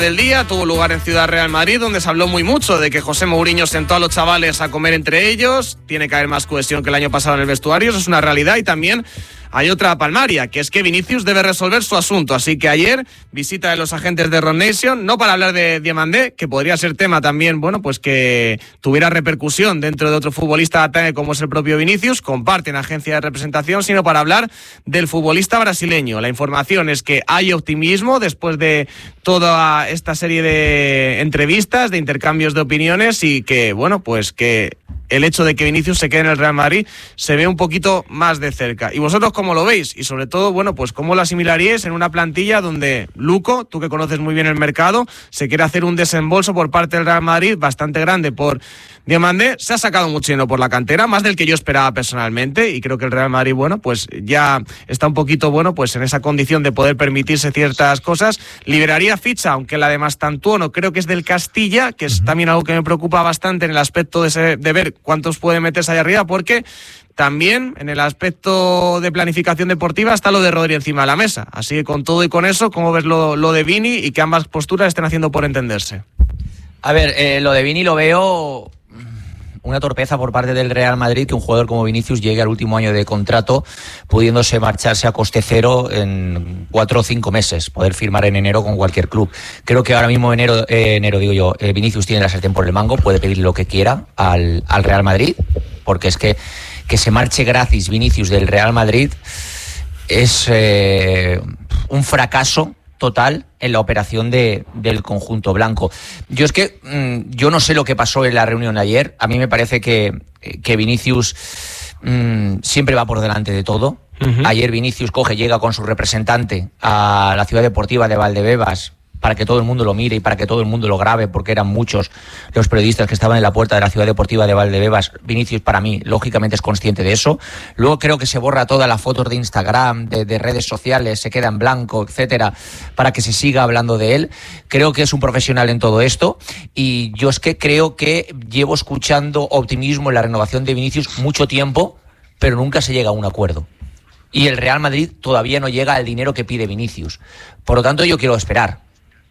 del día tuvo lugar en Ciudad Real Madrid, donde se habló muy mucho de que José Mourinho sentó a los chavales a comer entre ellos. Tiene que haber más cohesión que el año pasado en el vestuario, eso es una realidad. Y también hay otra palmaria, que es que Vinicius debe resolver su asunto. Así que ayer, visita de los agentes de Rock Nation, no para hablar de Diomandé, que podría ser tema también, bueno, pues que tuviera repercusión dentro de otro futbolista como es el propio Vinicius, comparten agencia de representación, sino para hablar del futbolista brasileño. La información es que hay optimismo después de toda esta serie de entrevistas, de intercambios de opiniones, y que, bueno, pues que el hecho de que Vinicius se quede en el Real Madrid se ve un poquito más de cerca. ¿Y vosotros cómo lo veis? Y sobre todo, bueno, pues cómo lo asimilaríais en una plantilla donde Luco, tú que conoces muy bien el mercado, se quiere hacer un desembolso por parte del Real Madrid bastante grande por Diomandé. Se ha sacado mucho dinero por la cantera, más del que yo esperaba personalmente, y creo que el Real Madrid, bueno, pues ya está un poquito, bueno, pues en esa condición de poder permitirse ciertas cosas. Liberaría ficha, aunque la de Mastantuono creo que es del Castilla, que es también algo que me preocupa bastante en el aspecto de ver cuántos pueden meterse ahí arriba, porque también en el aspecto de planificación deportiva está lo de Rodri encima de la mesa. Así que con todo y con eso, ¿cómo ves lo de Vini y que ambas posturas estén haciendo por entenderse? A ver, lo de Vini lo veo una torpeza por parte del Real Madrid, que un jugador como Vinicius llegue al último año de contrato pudiéndose marcharse a coste cero en 4 o 5 meses, poder firmar en enero con cualquier club. Creo que ahora mismo Vinicius tiene la sartén por el mango, puede pedir lo que quiera al Real Madrid, porque es que se marche gratis Vinicius del Real Madrid es un fracaso total en la operación del conjunto blanco. Yo no sé lo que pasó en la reunión de ayer. A mí me parece que Vinicius siempre va por delante de todo. Uh-huh. Ayer Vinicius llega con su representante a la ciudad deportiva de Valdebebas para que todo el mundo lo mire y para que todo el mundo lo grabe, porque eran muchos los periodistas que estaban en la puerta de la ciudad deportiva de Valdebebas. Vinicius, para mí, lógicamente es consciente de eso. Luego creo que se borra todas las fotos de Instagram, de redes sociales, se queda en blanco, etcétera, para que se siga hablando de él. Creo que es un profesional en todo esto, y yo creo que llevo escuchando optimismo en la renovación de Vinicius mucho tiempo, pero nunca se llega a un acuerdo. Y el Real Madrid todavía no llega al dinero que pide Vinicius. Por lo tanto, yo quiero esperar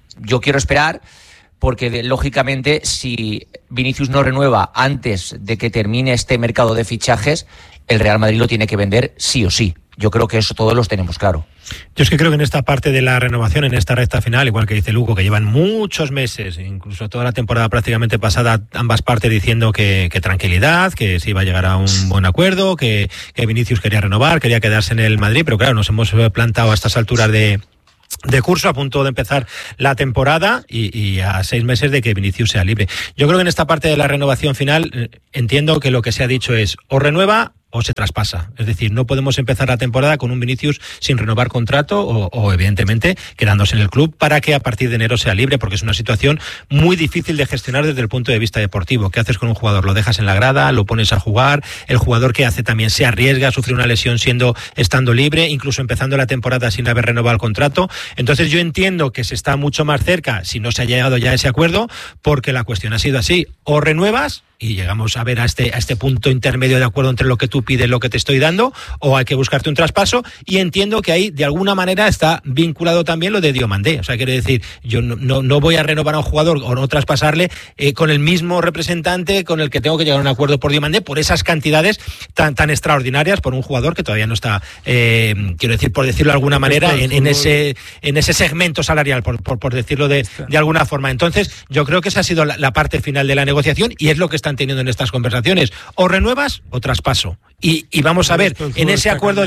porque, lógicamente, si Vinicius no renueva antes de que termine este mercado de fichajes, el Real Madrid lo tiene que vender sí o sí. Yo creo que eso todos los tenemos claro. Yo es que creo que en esta parte de la renovación, en esta recta final, igual que dice Luco, que llevan muchos meses, incluso toda la temporada prácticamente pasada, ambas partes diciendo que tranquilidad, que se iba a llegar a un buen acuerdo, que Vinicius quería renovar, quería quedarse en el Madrid, pero claro, nos hemos plantado a estas alturas de curso, a punto de empezar la temporada y a 6 meses de que Vinicius sea libre. Yo creo que en esta parte de la renovación final entiendo que lo que se ha dicho es o renueva o se traspasa. Es decir, no podemos empezar la temporada con un Vinicius sin renovar contrato o evidentemente quedándose en el club para que a partir de enero sea libre, porque es una situación muy difícil de gestionar desde el punto de vista deportivo. ¿Qué haces con un jugador? ¿Lo dejas en la grada? ¿Lo pones a jugar? El jugador, ¿qué hace? También se arriesga a sufrir una lesión estando libre, incluso empezando la temporada sin haber renovado el contrato. Entonces yo entiendo que se está mucho más cerca, si no se ha llegado ya a ese acuerdo, porque la cuestión ha sido así: o renuevas y llegamos a ver a este punto intermedio de acuerdo entre lo que tú pides y lo que te estoy dando, o hay que buscarte un traspaso, y entiendo que ahí de alguna manera está vinculado también lo de Diomandé. O sea, quiero decir, yo no voy a renovar a un jugador o no traspasarle con el mismo representante con el que tengo que llegar a un acuerdo por Diomandé, por esas cantidades tan extraordinarias por un jugador que todavía no está, quiero decir, por decirlo de alguna manera, en ese segmento salarial, por decirlo de alguna forma. Entonces, yo creo que esa ha sido la parte final de la negociación, y es lo que están teniendo en estas conversaciones: o renuevas o traspaso. Y vamos a ver en ese acuerdo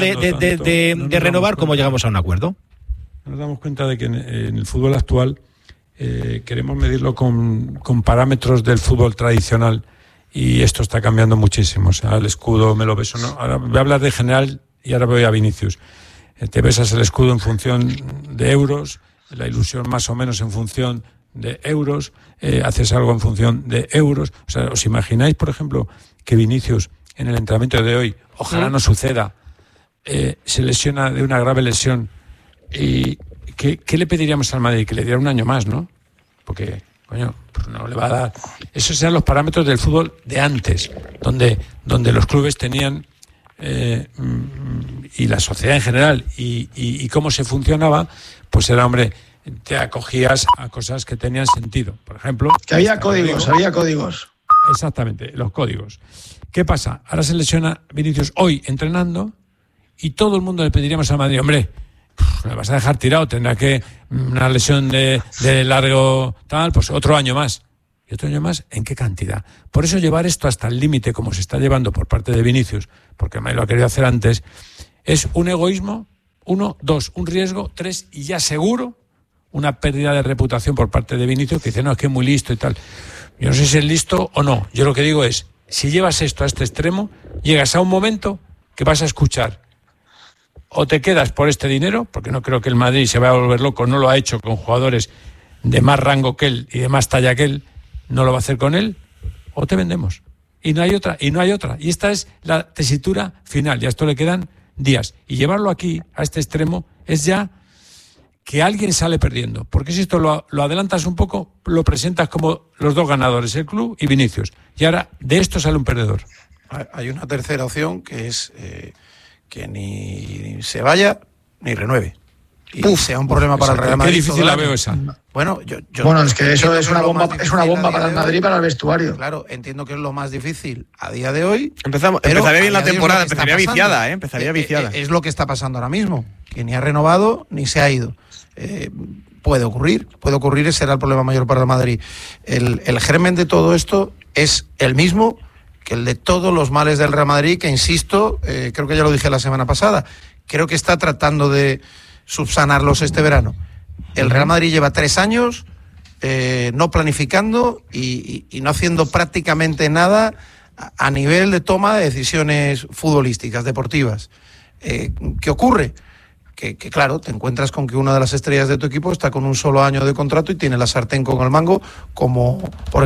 de renovar cómo llegamos a un acuerdo. Nos damos cuenta de que en el fútbol actual queremos medirlo con parámetros del fútbol tradicional, y esto está cambiando muchísimo. O sea, el escudo me lo beso, ¿no? Ahora voy a hablar de general y ahora voy a Vinicius. Te besas el escudo en función de euros, la ilusión más o menos en función de euros, haces algo en función de euros. O sea, ¿os imagináis, por ejemplo, que Vinicius en el entrenamiento de hoy, ojalá no suceda, se lesiona de una grave lesión? ¿Y qué le pediríamos al Madrid? Que le diera un año más, ¿no? Porque, coño, pues no le va a dar. Esos eran los parámetros del fútbol de antes, donde los clubes tenían, y la sociedad en general, y cómo se funcionaba, pues era, hombre, te acogías a cosas que tenían sentido. Por ejemplo... Que había códigos. Exactamente, los códigos. ¿Qué pasa? Ahora se lesiona Vinicius hoy entrenando y todo el mundo le pediríamos a Madrid, hombre, me vas a dejar tirado, tendrá que una lesión de largo tal, pues otro año más. ¿Y otro año más? ¿En qué cantidad? Por eso llevar esto hasta el límite, como se está llevando por parte de Vinicius, porque Madrid lo ha querido hacer antes, es un egoísmo, 1, 2, un riesgo, 3 y ya seguro una pérdida de reputación por parte de Vinicius, que dice, no, es que es muy listo y tal. Yo no sé si es listo o no. Yo lo que digo es, si llevas esto a este extremo, llegas a un momento que vas a escuchar o te quedas por este dinero, porque no creo que el Madrid se vaya a volver loco, no lo ha hecho con jugadores de más rango que él y de más talla que él, no lo va a hacer con él, o te vendemos. Y no hay otra. Y esta es la tesitura final, y a esto le quedan días. Y llevarlo aquí, a este extremo, es ya que alguien sale perdiendo. Porque si esto lo adelantas un poco, lo presentas como los dos ganadores, el club y Vinicius. Y ahora de esto sale un perdedor. Hay una tercera opción que es que ni se vaya ni renueve. Y sea un problema para el Real Madrid. Qué difícil la veo esa. Bueno, es que eso es una bomba para el Madrid y para el vestuario. Claro, entiendo que es lo más difícil a día de hoy. Empezaría bien la temporada, empezaría viciada, Es lo que está pasando ahora mismo, que ni ha renovado ni se ha ido. Puede ocurrir, ese será el problema mayor para el Madrid. El germen de todo esto es el mismo que el de todos los males del Real Madrid, que insisto, creo que ya lo dije la semana pasada, creo que está tratando de subsanarlos este verano. El Real Madrid lleva 3 años no planificando y no haciendo prácticamente nada a nivel de toma de decisiones futbolísticas, deportivas. ¿Qué ocurre? Que claro, te encuentras con que una de las estrellas de tu equipo está con un solo año de contrato y tiene la sartén con el mango, como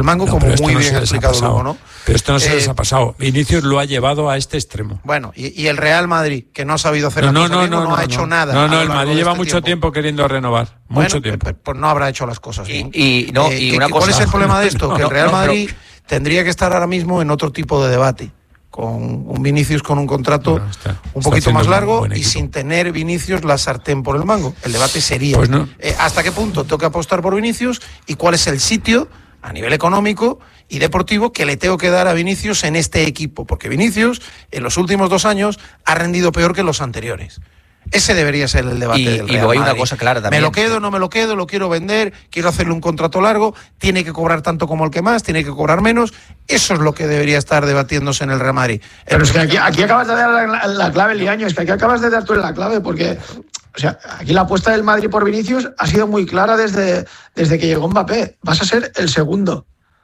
muy bien explicado luego, ¿no? Pero esto no se les ha pasado. Vinicius lo ha llevado a este extremo. Bueno, y el Real Madrid, que no ha sabido hacer no ha hecho nada. El Madrid lleva mucho tiempo queriendo renovar. Mucho tiempo. Pues no habrá hecho las cosas bien. ¿Cuál es el problema de esto? Que el Real Madrid tendría que estar ahora mismo en otro tipo de debate, con un Vinicius con un contrato un poquito más largo y sin tener Vinicius la sartén por el mango. El debate sería ¿hasta qué punto tengo que apostar por Vinicius y cuál es el sitio a nivel económico y deportivo que le tengo que dar a Vinicius en este equipo? Porque Vinicius en los últimos 2 años ha rendido peor que los anteriores. Ese debería ser el debate del Real Madrid. Y luego hay una cosa clara también. ¿Me lo quedo, no me lo quedo? ¿Lo quiero vender? ¿Quiero hacerle un contrato largo? ¿Tiene que cobrar tanto como el que más? ¿Tiene que cobrar menos? Eso es lo que debería estar debatiéndose en el Real Madrid. Pero es que aquí acabas de dar la clave, Liaño. Es que aquí acabas de dar tú la clave, porque aquí la apuesta del Madrid por Vinicius ha sido muy clara desde que llegó Mbappé. Vas a ser el segundo.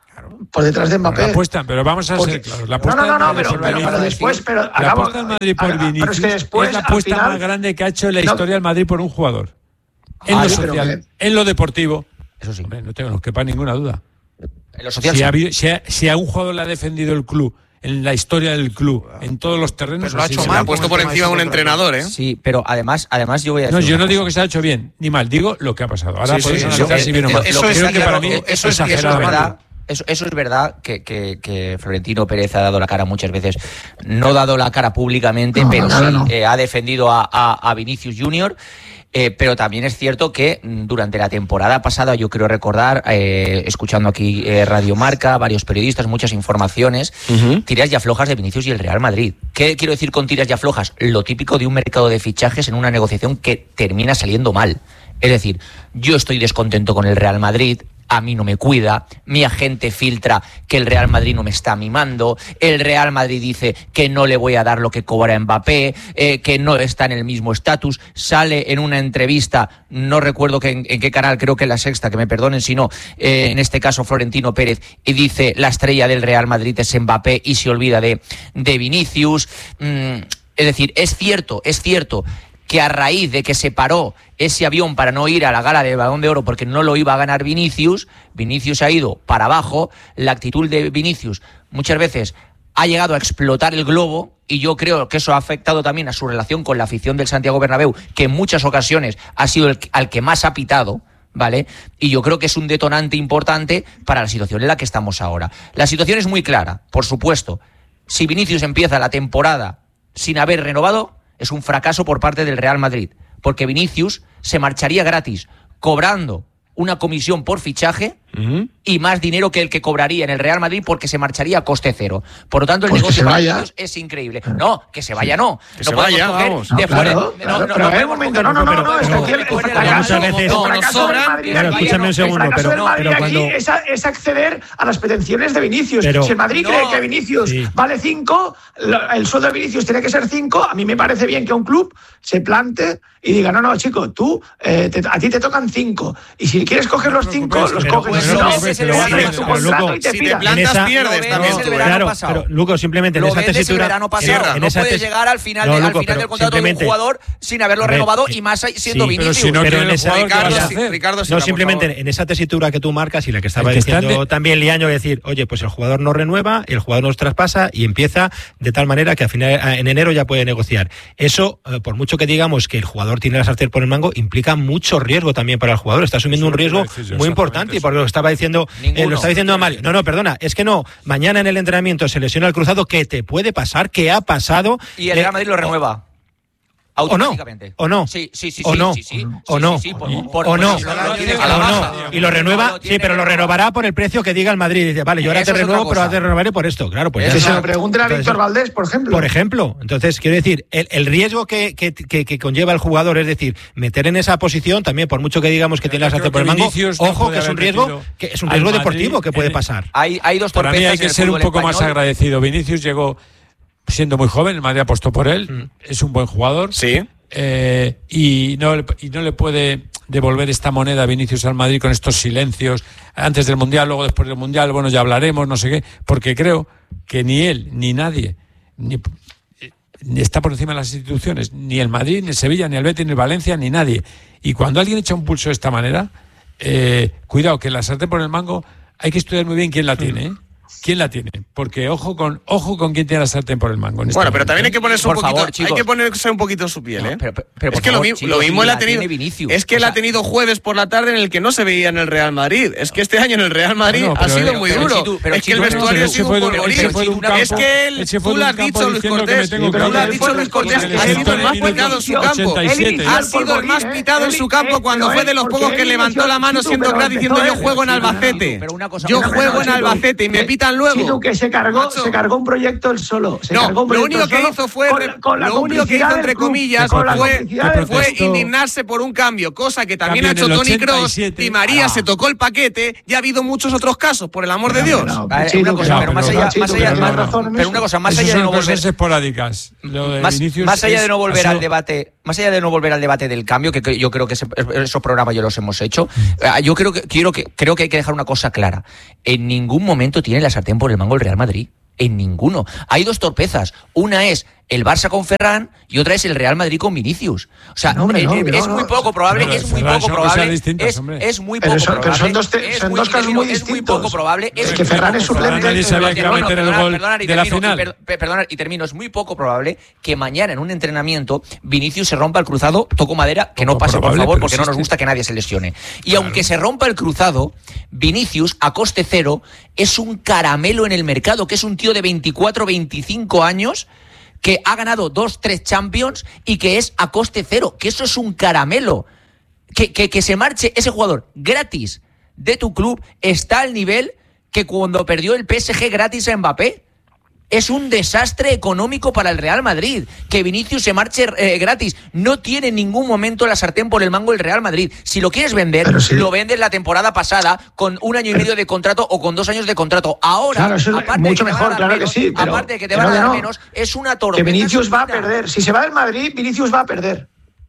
Por detrás de Mbappé. Pero vamos a ser claros. La apuesta pero después. La apuesta del Madrid por Vinicius es la apuesta más grande que ha hecho en la historia del Madrid por un jugador. En lo social, en lo deportivo. Eso sí. Hombre, no nos quepa ninguna duda. En lo social. Si a un jugador le ha defendido el club, en la historia del club, en todos los terrenos. Pero lo ha hecho mal, ha puesto por encima de un entrenador, ¿eh? Sí, pero además yo voy a decir. No, yo no digo que se ha hecho bien ni mal, digo lo que ha pasado. Ahora podéis analizar si bien o mal. Eso es para mí es exagerado. Eso es verdad que Florentino Pérez ha dado la cara muchas veces. No ha dado la cara públicamente, pero sí ha defendido a Vinicius Junior. Pero también es cierto que durante la temporada pasada, yo creo recordar, escuchando aquí Radio Marca, varios periodistas, muchas informaciones, tiras y aflojas de Vinicius y el Real Madrid. ¿Qué quiero decir con tiras y aflojas? Lo típico de un mercado de fichajes en una negociación que termina saliendo mal. Es decir, yo estoy descontento con el Real Madrid, a mí no me cuida, mi agente filtra que el Real Madrid no me está mimando, el Real Madrid dice que no le voy a dar lo que cobra Mbappé, que no está en el mismo estatus, sale en una entrevista, no recuerdo en qué canal, creo que en La Sexta, que me perdonen si no, en este caso Florentino Pérez, y dice la estrella del Real Madrid es Mbappé y se olvida de Vinicius. Es decir, es cierto que a raíz de que se paró ese avión para no ir a la gala del Balón de Oro porque no lo iba a ganar Vinicius ha ido para abajo. La actitud de Vinicius muchas veces ha llegado a explotar el globo y yo creo que eso ha afectado también a su relación con la afición del Santiago Bernabéu, que en muchas ocasiones ha sido al que más ha pitado, ¿vale? Y yo creo que es un detonante importante para la situación en la que estamos ahora. La situación es muy clara, por supuesto. Si Vinicius empieza la temporada sin haber renovado, es un fracaso por parte del Real Madrid, porque Vinicius se marcharía gratis, cobrando una comisión por fichaje y más dinero que el que cobraría en el Real Madrid porque se marcharía a coste cero. Por lo tanto, el negocio para ellos es increíble. No, que se vaya no. Que se vaya, vamos. Pero un momento, no, es que nos sobran. Escúchame un segundo, pero aquí es acceder a las pretensiones de Vinicius. Si el Madrid cree que Vinicius vale 5, el sueldo de Vinicius tiene que ser 5, a mí me parece bien que un club se plante y diga, no, chico, tú, a ti te tocan 5. Y si quieres coger los 5, los coges. Si te plantas, pierdes también. Claro, pero Luco, simplemente en esa tesitura. No puedes llegar al final del contrato de un jugador sin haberlo renovado y más siendo Vinicius. Pero en esa Ricardo, no, simplemente en esa tesitura que tú marcas y la que estaba diciendo también Liaño, decir, oye, pues el jugador no renueva, el jugador nos traspasa y empieza de tal manera que al final en enero ya puede negociar. Eso, por mucho que digamos que el jugador tiene la sartén por el mango, implica mucho riesgo también para el jugador. Está asumiendo un riesgo muy importante y por lo que estaba diciendo, lo estaba diciendo Mario. No, perdona, es que no. Mañana en el entrenamiento se lesiona el cruzado, ¿qué te puede pasar? ¿Qué ha pasado? Y el Real Madrid lo renueva. Automáticamente. ¿O no? Sí. ¿O no? Y lo renueva, pero lo renovará por el precio que diga el Madrid. Dice, vale, yo ahora te renuevo, pero ahora te renovaré por esto. Claro, pues ya se lo pregunten a Víctor Valdés, por ejemplo. Por ejemplo. Entonces, quiero decir, el riesgo que conlleva el jugador, es decir, meter en esa posición, también por mucho que digamos que tiene la sartén por el mango, ojo, que es un riesgo deportivo que puede pasar. Hay dos torpezas. Para mí hay que ser un poco más agradecido. Vinicius llegó siendo muy joven, el Madrid apostó por él, es un buen jugador. Sí. Y no le puede devolver esta moneda a Vinicius al Madrid con estos silencios antes del Mundial, luego después del Mundial, bueno, ya hablaremos, no sé qué, porque creo que ni él, ni nadie, ni está por encima de las instituciones, ni el Madrid, ni el Sevilla, ni el Betis, ni el Valencia, ni nadie. Y cuando alguien echa un pulso de esta manera, cuidado, que la sartén por el mango hay que estudiar muy bien quién la tiene, ¿eh? ¿Quién la tiene? Porque ojo con quién tiene la sartén por el mango. Bueno, pero también hay que ponerse un poquito en su piel, ¿eh? Es que lo mismo él ha tenido. Es que él ha tenido jueves por la tarde en el que no se veía en el Real Madrid. Es que este año en el Real Madrid ha sido muy duro. Es que el vestuario ha sido un porvenir. Es que él, tú lo has dicho, Luis Cortés. Tú lo has dicho, Luis Cortés, ha sido el más pitado en su campo. Ha sido el más pitado en su campo cuando fue de los pocos que levantó la mano siendo crack diciendo yo juego en Albacete. Yo juego en Albacete y me pitan luego. Chitu, que se cargó un proyecto él solo. Lo único que hizo fue, entre comillas, fue indignarse por un cambio, cosa que también ha hecho Toni Kroos. Di María se tocó el paquete y ha habido muchos otros casos, por el amor de Dios. Más allá de no volver esporádicas. Más allá de no volver al debate, del cambio, que yo creo que esos programas ya los hemos hecho. Yo creo que hay que dejar una cosa clara. En ningún momento tiene la sartén por el mango el Real Madrid. En ninguno. Hay dos torpezas. Una es el Barça con Ferran y otra es el Real Madrid con Vinicius. O sea, es muy poco probable. Es muy poco probable. Pero son dos casos muy distintos. Es muy poco probable. Es que Ferran es suplente. Nadie sabía que iba a meter el gol de la final. Perdona, y termino. Es muy poco probable que mañana en un entrenamiento Vinicius se rompa el cruzado, toco madera, que no pase, por favor, porque no nos gusta que nadie se lesione. Y aunque se rompa el cruzado, Vinicius, a coste cero, es un caramelo en el mercado, que es un tío de 24, 25 años que ha ganado 2-3 Champions y que es a coste cero, que eso es un caramelo. Que se marche ese jugador gratis de tu club está al nivel que cuando perdió el PSG gratis a Mbappé. Es un desastre económico para el Real Madrid. Que Vinicius se marche gratis. No tiene en ningún momento la sartén por el mango el Real Madrid. Si lo quieres vender, lo vendes la temporada pasada con 1 año y medio de contrato o con 2 años de contrato. Ahora, aparte mucho mejor, claro que sí. Aparte de que te van a dar menos, es una torpeza. Que Vinicius va a perder. Si se va del Madrid, Vinicius va a perder.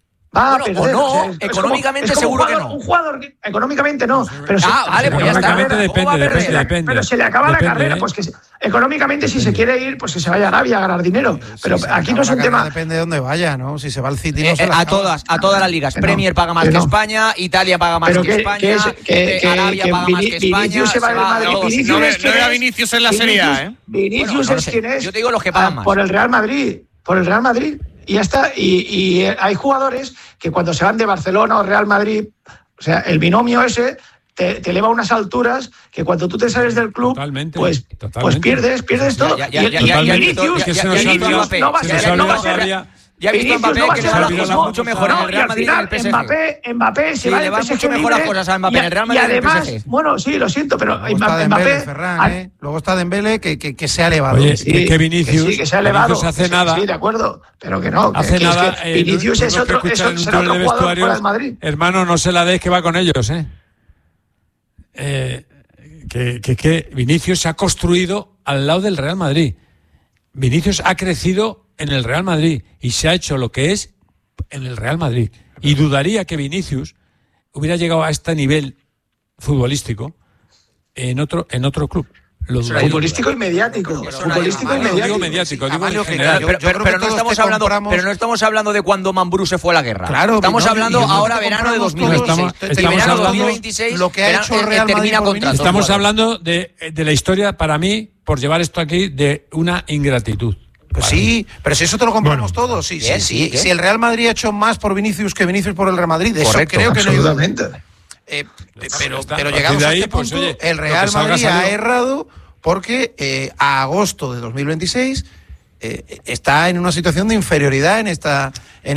Económicamente seguro que no. Un jugador económicamente no. Pero vale, pues ya está. Depende. Pero se le acaba la carrera, pues que económicamente si se quiere ir, pues que se vaya a Arabia a ganar dinero. Pero aquí no es un tema. Depende de dónde vaya, ¿no? Si se va al City, no se a todas las ligas. Premier paga más que España, Italia paga más que España, Arabia paga más que España. Vinicius se va del Madrid. No era Vinicius en la Serie A, ¿eh? Vinicius es quien es. Yo te digo los que pagan más. Por el Real Madrid. Y ya está. Y hay jugadores que cuando se van de Barcelona o Real Madrid, o sea, el binomio ese te eleva a unas alturas que cuando tú te sales del club, pues pierdes todo. Vinicius no va a ser Ya he visto a Mbappé que le va las cosas mucho mejor en el Real Madrid que en el PSG. Mbappé se va le del van PSG mucho mejor las cosas a Mbappé en el Real Madrid y además, que en el PSG. bueno, sí, lo siento, pero Luego está Dembélé, Ferran, Luego está Dembélé que se ha elevado. Oye, que Vinicius, que se ha elevado. Vinicius hace nada. Sí, de acuerdo, pero que no. Hace nada. Vinicius es otro jugador fuera del Madrid. Hermano, no se la des que va con ellos, que Vinicius se ha construido al lado del Real Madrid. Vinicius ha crecido en el Real Madrid y se ha hecho lo que es en el Real Madrid. Y dudaría que Vinicius hubiera llegado a este nivel futbolístico en otro club. Futbolístico y mediático. Futbolístico y mediático. Digo en general. Pero no estamos hablando de cuando Mambrú se fue a la guerra. Claro, estamos hablando ahora verano de 2026. Estamos verano hablando 2026, lo que ha hecho Real Madrid termina por contrato. Estamos hablando de la historia, para mí, por llevar esto aquí, de una ingratitud. Pues sí, pero si eso te lo compramos todos. Si el Real Madrid ha hecho más por Vinicius que Vinicius por el Real Madrid, eso creo que absolutamente. Pero llegados a este punto, el Real Madrid ha errado porque a agosto de 2026 está en una situación de inferioridad en esta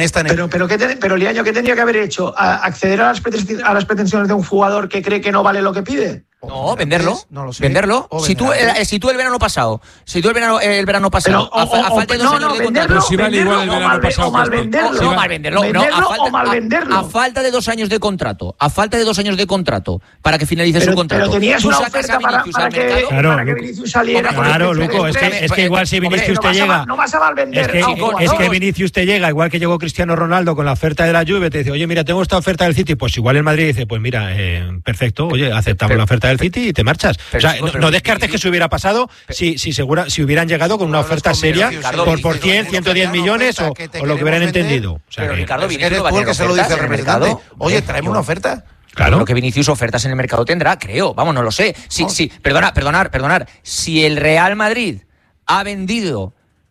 pero Liaño, ¿qué tendría que haber hecho? ¿Acceder a las pretensiones de un jugador que cree que no vale lo que pide? No, venderlo. No lo sé. Venderlo. Si tú el verano pasado, Pero, a falta de 2 años de contrato. Pero si vale igual el verano pasado. O mal venderlo. No, mal venderlo. A falta de 2 años de contrato. A falta de 2 años de contrato para que finalice su contrato. Pero tenías tú una sacas oferta para que Vinicius saliera. Claro, Luco, es que igual si Vinicius te llega. No vas a mal vender. Es que Vinicius te llega, igual que llegó Cristiano Ronaldo con la oferta de la Juve, te dice, oye, mira, tengo esta oferta del City. Pues igual el Madrid dice, pues mira, perfecto, oye, aceptamos la oferta del City y te marchas. O sea, no descartes que se hubiera pasado si hubieran llegado con una oferta seria por 100, 110 millones o lo que hubieran entendido. O sea, pero Ricardo, eres tú el que se lo dice al representante. Oye, traemos una oferta. Claro. Lo que Vinicius ofertas en el mercado tendrá, creo. Vamos, no lo sé. Sí, perdonar. Si el Real Madrid ha vendido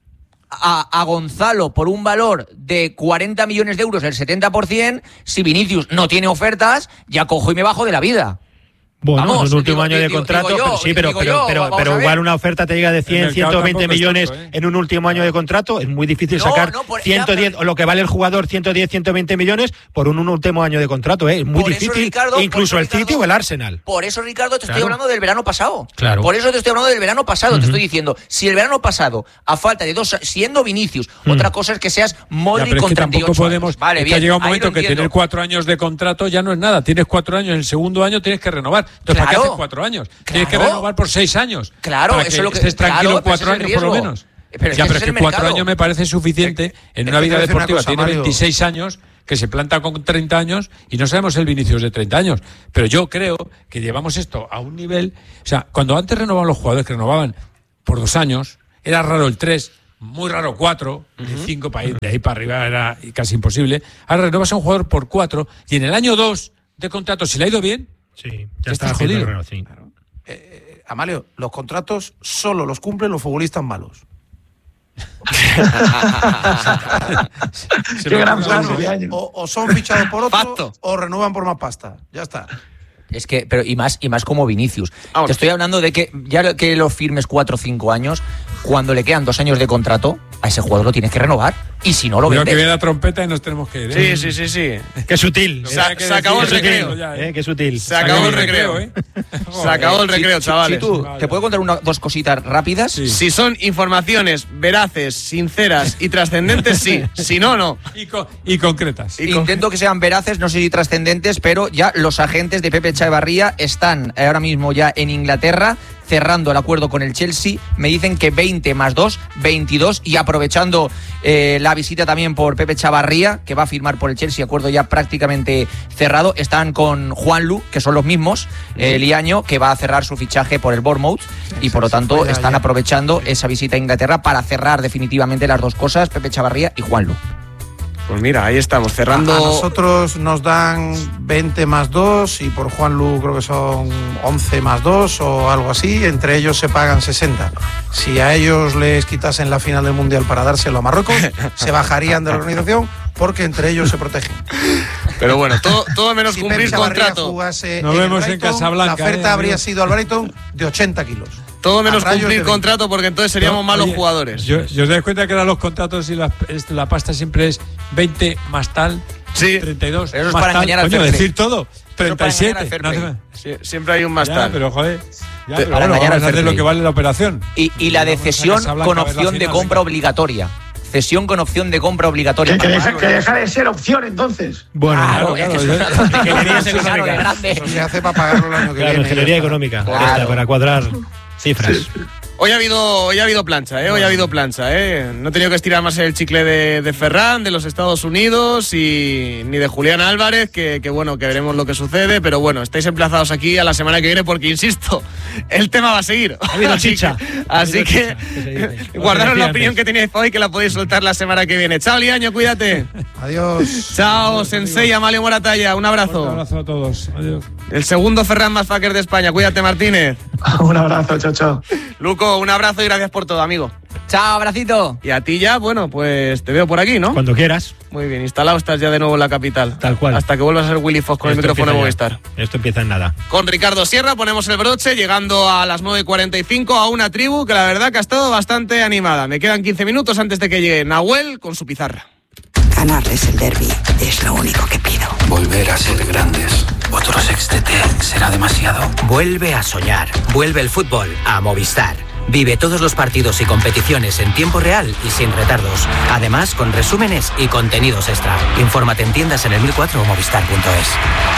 a Gonzalo por un valor de 40 millones de euros, el 70%, si Vinicius no tiene ofertas, ya cojo y me bajo de la vida. Bueno, es un último año de contrato, pero igual una oferta te llega de 100, 120 millones en un último año de contrato, es muy difícil sacar 110, o lo que vale el jugador, 110, 120 millones por un último año de contrato, es muy difícil, Ricardo, incluso el City o el Arsenal. Por eso, Ricardo, te estoy hablando del verano pasado. Claro. Por eso te estoy hablando del verano pasado, te estoy diciendo, si el verano pasado, a falta de 2, siendo Vinicius, otra cosa es que seas Modric con 38 años. Vale, bien, ha llegado un momento que tener 4 años de contrato ya no es nada, tienes 4 años, en el segundo año tienes que renovar. Entonces, ¿para qué haces 4 años? Tienes que renovar por 6 años. Claro, para eso es lo que estés tranquilo 4 años por lo menos. Pero es que 4 años me parece suficiente en una vida deportiva. Tiene 26 años, que se planta con 30 años y no sabemos el Vinicius de 30 años. Pero yo creo que llevamos esto a un nivel... O sea, cuando antes renovaban los jugadores, que renovaban por 2 años, era raro el 3, muy raro 4, el 5 de ahí para arriba era casi imposible. Ahora renovas a un jugador por 4 y en el año 2 de contrato, si le ha ido bien, sí, ya está jodido. Sí. Claro. Amalio, los contratos solo los cumplen los futbolistas malos. Qué gran frase. O son fichados por otro o renuevan por más pasta. Ya está. Es que, pero y más como Vinicius. Te estoy hablando de que ya que lo firmes 4 o 5 años, cuando le quedan 2 años de contrato, a ese jugador lo tienes que renovar. Y si no lo vendes. Creo que viene la trompeta y nos tenemos que ir. Sí. Qué sutil. Se acabó el recreo. Qué sutil. Se acabó el recreo. Se acabó el recreo, chavales. ¿Te puedo contar 2 cositas rápidas? Sí. Si son informaciones veraces, sinceras y trascendentes, sí. Si no, no. Y concretas. Intento que sean veraces, no sé si trascendentes, pero ya los agentes de Pepe Echevarría están ahora mismo ya en Inglaterra cerrando el acuerdo con el Chelsea. Me dicen que 20 más 2, 22, y aprovechando la visita también por Pepe Echevarría, que va a firmar por el Chelsea, acuerdo ya prácticamente cerrado. Están con Juanlu, que son los mismos, Liaño, que va a cerrar su fichaje por el Bournemouth, y por lo tanto están aprovechando esa visita a Inglaterra para cerrar definitivamente las 2 cosas, Pepe Echevarría y Juanlu. Pues mira, ahí estamos, cerrando... A nosotros nos dan 20 más 2 y por Juanlu creo que son 11 más 2 o algo así. Entre ellos se pagan 60. Si a ellos les quitasen la final del Mundial para dárselo a Marruecos, se bajarían de la organización porque entre ellos se protegen. Pero bueno, todo menos si cumplir contrato. Nos vemos en Casablanca. La oferta habría sido al Brighton de 80 kilos. Todo menos cumplir contrato, porque entonces seríamos malos jugadores. Yo os dais cuenta que ahora los contratos y la pasta siempre es 20 más tal, sí. 32 eso es más para tal. engañar al Coño, fair decir todo. 37. Sí, siempre hay un más ya, tal. pero joder. Ya, pero para bueno, engañar vamos al a hacer fair lo play. que vale la operación. Y la de cesión con opción de compra obligatoria. Cesión con opción de compra obligatoria. Que deja de ser opción, entonces. Bueno, claro, Eso se hace para pagarlo el año que viene. ingeniería económica, Claro. para cuadrar cifras. Hoy ha habido plancha, Hoy ha habido plancha, No he tenido que estirar más el chicle de Ferran, de los Estados Unidos y ni de Julián Álvarez, que bueno, que veremos lo que sucede, pero bueno, estáis emplazados aquí a la semana que viene porque, insisto, el tema va a seguir. Ha habido chicha. Así que guardaros la opinión que teníais hoy, que la podéis soltar la semana que viene. Chao, Liaño, cuídate. Adiós. Chao, Sensei, Amalio Moratalla, un abrazo. Un abrazo a todos. Adiós. El segundo Ferran más fucker de España. Cuídate, Martínez. Un abrazo, chao. Luco, un abrazo y gracias por todo, amigo. Chao, abracito. Y a ti ya, bueno, pues te veo por aquí, ¿no? Cuando quieras. Muy bien, instalado estás ya de nuevo en la capital. Tal cual. Hasta que vuelvas a ser Willy Fox con el Esto micrófono de empieza Movistar. ya. Esto empieza en nada. Con Ricardo Sierra ponemos el broche, llegando a las 9:45 a una tribu que la verdad que ha estado bastante animada. Me quedan 15 minutos antes de que llegue Nahuel con su pizarra. Ganarles el derbi es lo único que pido. Volver a ser grandes. Otro sextete será demasiado. Vuelve a soñar. Vuelve el fútbol a Movistar. Vive todos los partidos y competiciones en tiempo real y sin retardos. Además, con resúmenes y contenidos extra. Infórmate en tiendas en el 1004 o movistar.es.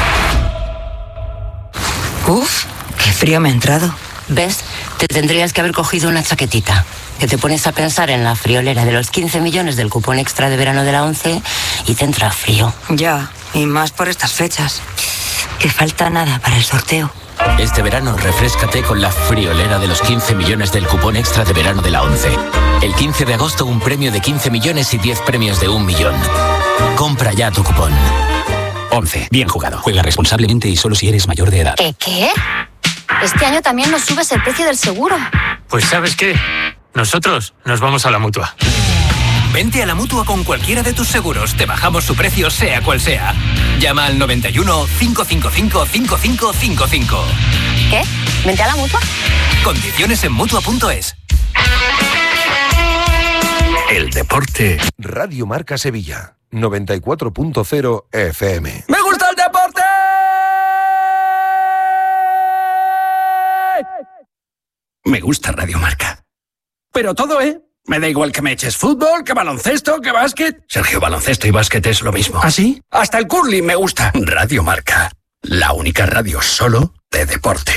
Uf, qué frío me ha entrado. ¿Ves? Te tendrías que haber cogido una chaquetita. Que te pones a pensar en la friolera de los 15 millones del cupón extra de verano de la ONCE y te entra frío. Ya, y más por estas fechas. Que falta nada para el sorteo. Este verano refréscate con la friolera de los 15 millones del cupón extra de verano de la ONCE. El 15 de agosto un premio de 15 millones y 10 premios de 1 millón. Compra ya tu cupón. ONCE, bien jugado. Juega responsablemente y solo si eres mayor de edad. ¿Qué? Este año también nos subes el precio del seguro. Pues ¿sabes qué? Nosotros nos vamos a la Mutua. Vente a la Mutua con cualquiera de tus seguros. Te bajamos su precio sea cual sea. Llama al 91 555 5555. ¿Qué? ¿Vente a la Mutua? Condiciones en Mutua.es. El deporte. Radio Marca Sevilla, 94.0 FM. ¡Me gusta el deporte! Me gusta Radio Marca. Pero todo, Me da igual que me eches fútbol, que baloncesto, que básquet. Sergio, baloncesto y básquet es lo mismo. ¿Ah, sí? Hasta el curling me gusta. Radio Marca. La única radio solo de deporte.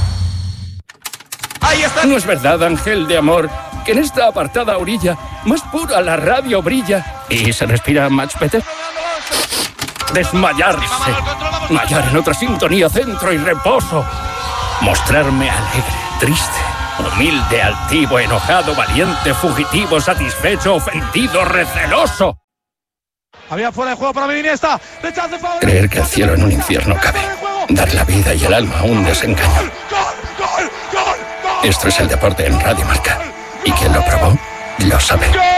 ¡Ahí está! No es verdad, ángel de amor, que en esta apartada orilla más pura la radio brilla y se respira much better. Desmayarse. Mayar en otra sintonía, centro y reposo. Mostrarme alegre, triste, humilde, altivo, enojado, valiente, fugitivo, satisfecho, ofendido, receloso. Había fuera de juego para Iniesta. Creer que el cielo en un infierno cabe. Dar la vida y el alma a un desengaño. Esto es el deporte en Radio Marca. Y quien lo probó, lo sabe.